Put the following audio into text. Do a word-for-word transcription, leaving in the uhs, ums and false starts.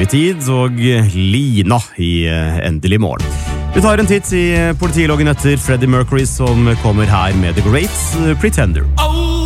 tid, og Lina i Endelig morgen. Vi tar en titt i politiloggen etter Freddie Mercury, som kommer her med The Great Pretender. Oh!